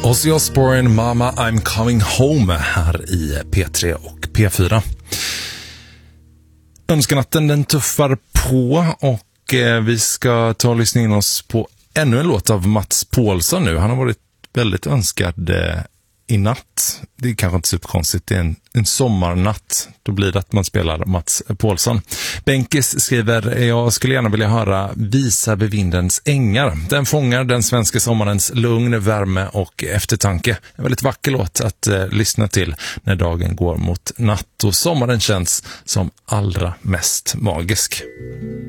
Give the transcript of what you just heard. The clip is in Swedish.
Ozzy Osbourne, Mama I'm Coming Home här i P3 och P4. Önskenatten den tuffar på och vi ska ta och lyssna in oss på ännu en låt av Mats Paulsson nu. Han har varit väldigt önskad i natt. Det är kanske inte superkonstigt, det är en sommarnatt. Då blir det att man spelar Mats Paulsson. Benkis skriver, jag skulle gärna vilja höra Visa vid vindens ängar. Den fångar den svenska sommarens lugn, värme och eftertanke. En väldigt vacker låt att lyssna till när dagen går mot natt och sommaren känns som allra mest magisk.